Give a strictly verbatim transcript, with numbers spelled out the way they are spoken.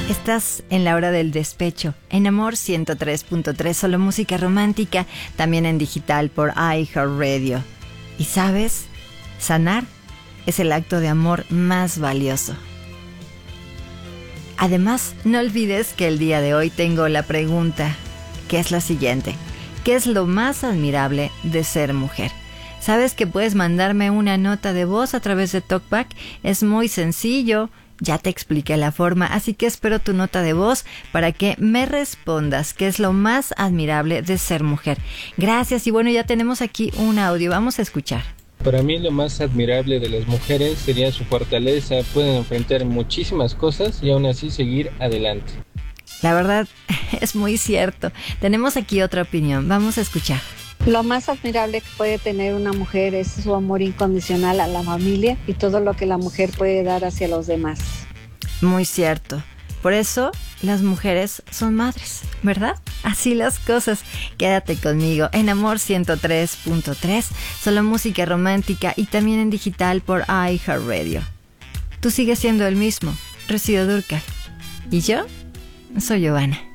Estás en la hora del despecho, en Amor ciento tres punto tres, solo música romántica, también en digital por iHeartRadio. ¿Y sabes? Sanar es el acto de amor más valioso. Además, no olvides que el día de hoy tengo la pregunta, que es la siguiente. ¿Qué es lo más admirable de ser mujer? ¿Sabes que puedes mandarme una nota de voz a través de TalkBack? Es muy sencillo. Ya te expliqué la forma, así que espero tu nota de voz para que me respondas qué es lo más admirable de ser mujer. Gracias, y bueno, ya tenemos aquí un audio, vamos a escuchar. Para mí lo más admirable de las mujeres sería su fortaleza. Pueden enfrentar muchísimas cosas y aún así seguir adelante. La verdad, es muy cierto. Tenemos aquí otra opinión, vamos a escuchar. Lo más admirable que puede tener una mujer es su amor incondicional a la familia y todo lo que la mujer puede dar hacia los demás. Muy cierto. Por eso las mujeres son madres, ¿verdad? Así las cosas. Quédate conmigo en Amor ciento tres punto tres, solo música romántica y también en digital por iHeartRadio. Tú sigues siendo el mismo, Rocío Dúrcal. Y yo soy Giovanna.